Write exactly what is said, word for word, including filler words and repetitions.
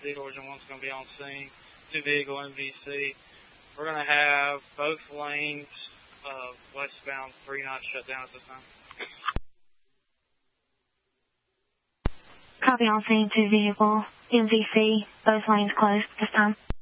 Theodore Engine one's going to be on scene. Two vehicle M V C. We're going to have both lanes uh, westbound three knots shut down at this time. Copy on scene, two vehicle M V C, both lanes closed this time.